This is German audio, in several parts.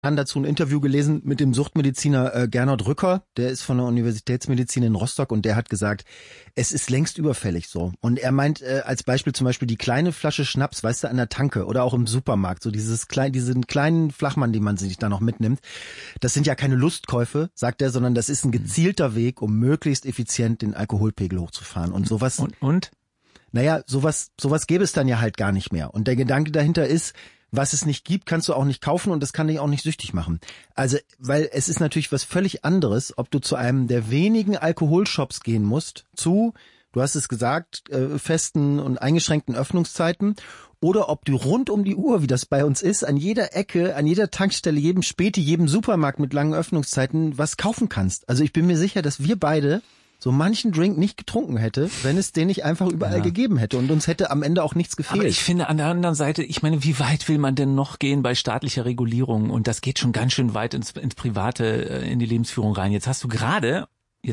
dazu ein Interview gelesen mit dem Suchtmediziner Gernot Rücker, der ist von der Universitätsmedizin in Rostock und der hat gesagt, es ist längst überfällig so. Und er meint als Beispiel zum Beispiel die kleine Flasche Schnaps, weißt du, an der Tanke oder auch im Supermarkt, so diesen kleinen Flachmann, den man sich da noch mitnimmt. Das sind ja keine Lustkäufe, sagt er, sondern das ist ein gezielter Weg, um möglichst effizient den Alkoholpegel hochzufahren. Und sowas. Und? Naja, sowas gäbe es dann ja halt gar nicht mehr. Und der Gedanke dahinter ist, was es nicht gibt, kannst du auch nicht kaufen und das kann dich auch nicht süchtig machen. Also, weil es ist natürlich was völlig anderes, ob du zu einem der wenigen Alkoholshops gehen musst, du hast es gesagt, festen und eingeschränkten Öffnungszeiten, oder ob du rund um die Uhr, wie das bei uns ist, an jeder Ecke, an jeder Tankstelle, jedem Späti, jedem Supermarkt mit langen Öffnungszeiten was kaufen kannst. Also ich bin mir sicher, dass wir beide so manchen Drink nicht getrunken hätte, wenn es den nicht einfach überall gegeben hätte und uns hätte am Ende auch nichts gefehlt. Aber ich finde an der anderen Seite, ich meine, wie weit will man denn noch gehen bei staatlicher Regulierung? Und das geht schon ganz schön weit ins Private, in die Lebensführung rein. Jetzt hast du gerade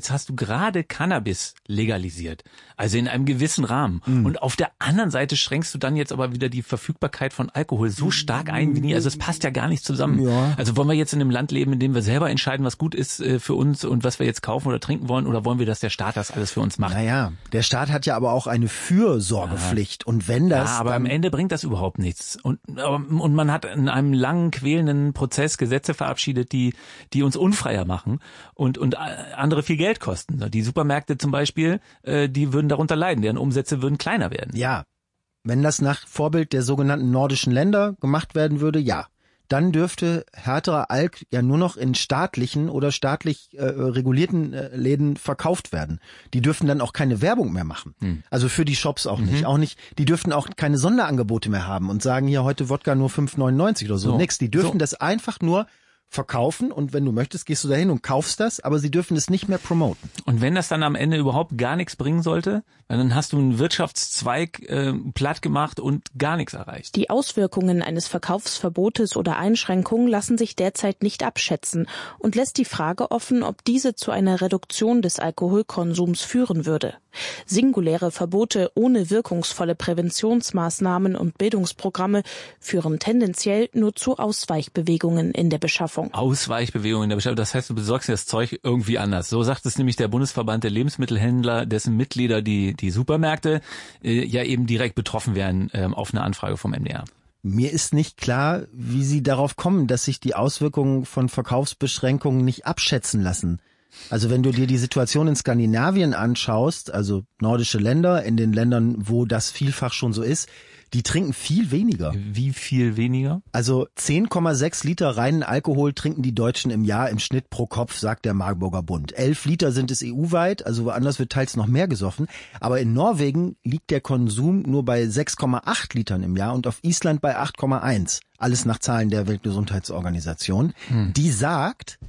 Cannabis legalisiert, also in einem gewissen Rahmen. Und auf der anderen Seite schränkst du dann jetzt aber wieder die Verfügbarkeit von Alkohol so stark ein wie nie. Also es passt ja gar nicht zusammen. Ja. Also wollen wir jetzt in einem Land leben, in dem wir selber entscheiden, was gut ist für uns und was wir jetzt kaufen oder trinken wollen, oder wollen wir, dass der Staat das alles für uns macht? Naja, der Staat hat ja aber auch eine Fürsorgepflicht. Und wenn das... Ja, aber am Ende bringt das überhaupt nichts. Und man hat in einem langen, quälenden Prozess Gesetze verabschiedet, die uns unfreier machen und andere viel Geld kosten. Die Supermärkte zum Beispiel, die würden darunter leiden, deren Umsätze würden kleiner werden. Ja, wenn das nach Vorbild der sogenannten nordischen Länder gemacht werden würde, ja. Dann dürfte härterer Alk ja nur noch in staatlichen oder staatlich regulierten Läden verkauft werden. Die dürften dann auch keine Werbung mehr machen. Also für die Shops auch nicht. Auch nicht. Die dürften auch keine Sonderangebote mehr haben und sagen hier heute Wodka nur 5,99 oder so. Nix. Die dürfen das einfach nur verkaufen und wenn du möchtest, gehst du dahin und kaufst das, aber sie dürfen es nicht mehr promoten. Und wenn das dann am Ende überhaupt gar nichts bringen sollte, dann hast du einen Wirtschaftszweig platt gemacht und gar nichts erreicht. Die Auswirkungen eines Verkaufsverbotes oder Einschränkungen lassen sich derzeit nicht abschätzen und lässt die Frage offen, ob diese zu einer Reduktion des Alkoholkonsums führen würde. Singuläre Verbote ohne wirkungsvolle Präventionsmaßnahmen und Bildungsprogramme führen tendenziell nur zu Ausweichbewegungen in der Beschaffung. Ausweichbewegungen in der Beschaffung, das heißt, du besorgst dir das Zeug irgendwie anders. So sagt es nämlich der Bundesverband der Lebensmittelhändler, dessen Mitglieder die Supermärkte ja eben direkt betroffen wären auf eine Anfrage vom MDR. Mir ist nicht klar, wie Sie darauf kommen, dass sich die Auswirkungen von Verkaufsbeschränkungen nicht abschätzen lassen. Also wenn du dir die Situation in Skandinavien anschaust, also nordische Länder, in den Ländern, wo das vielfach schon so ist, die trinken viel weniger. Wie viel weniger? Also 10,6 Liter reinen Alkohol trinken die Deutschen im Jahr im Schnitt pro Kopf, sagt der Marburger Bund. 11 Liter sind es EU-weit, also woanders wird teils noch mehr gesoffen. Aber in Norwegen liegt der Konsum nur bei 6,8 Litern im Jahr und auf Island bei 8,1. Alles nach Zahlen der Weltgesundheitsorganisation. Die sagt,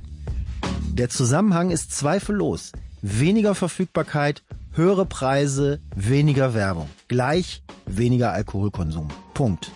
der Zusammenhang ist zweifellos. Weniger Verfügbarkeit, höhere Preise, weniger Werbung. Gleich weniger Alkoholkonsum. Punkt.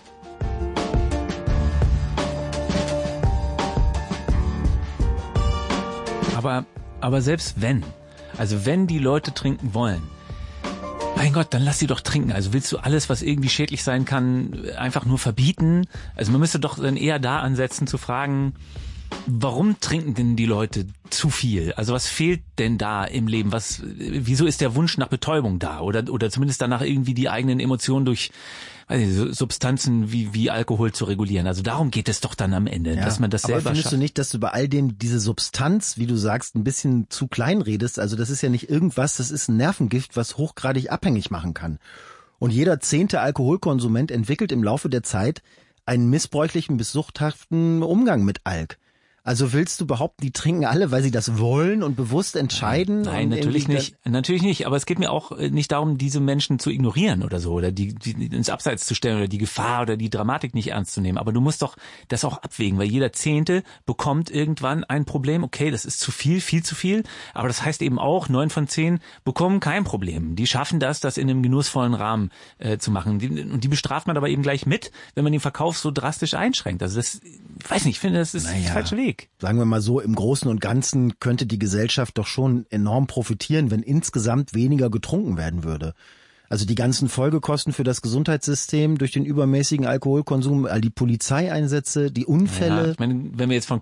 Aber selbst wenn die Leute trinken wollen, mein Gott, dann lass sie doch trinken. Also willst du alles, was irgendwie schädlich sein kann, einfach nur verbieten? Also man müsste doch dann eher da ansetzen zu fragen, warum trinken denn die Leute zu viel? Also was fehlt denn da im Leben? Wieso ist der Wunsch nach Betäubung da? Oder zumindest danach irgendwie die eigenen Emotionen durch Substanzen wie Alkohol zu regulieren. Also darum geht es doch dann am Ende, dass man das selber schafft. Aber findest du nicht, dass du bei all dem diese Substanz, wie du sagst, ein bisschen zu klein redest? Also das ist ja nicht irgendwas, das ist ein Nervengift, was hochgradig abhängig machen kann. Und jeder 10. Alkoholkonsument entwickelt im Laufe der Zeit einen missbräuchlichen bis suchthaften Umgang mit Alk. Also willst du behaupten, die trinken alle, weil sie das wollen und bewusst entscheiden? Nein, natürlich nicht. Natürlich nicht. Aber es geht mir auch nicht darum, diese Menschen zu ignorieren oder so, oder die ins Abseits zu stellen oder die Gefahr oder die Dramatik nicht ernst zu nehmen. Aber du musst doch das auch abwägen, weil jeder 10. bekommt irgendwann ein Problem. Okay, das ist zu viel zu viel. Aber das heißt eben auch, 9 von 10 bekommen kein Problem. Die schaffen das in einem genussvollen Rahmen zu machen. Und die bestraft man aber eben gleich mit, wenn man den Verkauf so drastisch einschränkt. Also das, ich weiß nicht, ich finde, das ist der falsche Weg. Sagen wir mal so, im Großen und Ganzen könnte die Gesellschaft doch schon enorm profitieren, wenn insgesamt weniger getrunken werden würde. Also die ganzen Folgekosten für das Gesundheitssystem durch den übermäßigen Alkoholkonsum, all die Polizeieinsätze, die Unfälle. Ja, ich meine, wenn wir jetzt von